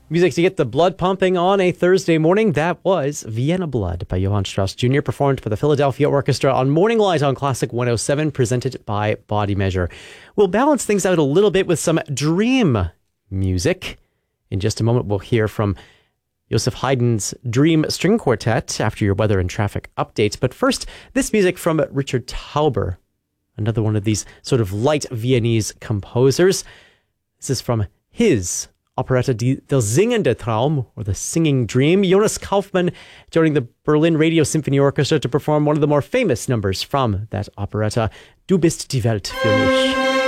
Music to get the blood pumping on a Thursday morning. That was Vienna Blood by Johann Strauss Jr., performed by the Philadelphia Orchestra on Morning Light on Classic 107, presented by Body Measure. We'll balance things out a little bit with some dream music. In just a moment, we'll hear from Joseph Haydn's Dream String Quartet after your weather and traffic updates. But first, this music from Richard Tauber, another one of these sort of light Viennese composers. This is from his operetta Der Singende Traum, or The Singing Dream. Jonas Kaufmann joining the Berlin Radio Symphony Orchestra to perform one of the more famous numbers from that operetta, Du bist die Welt für mich.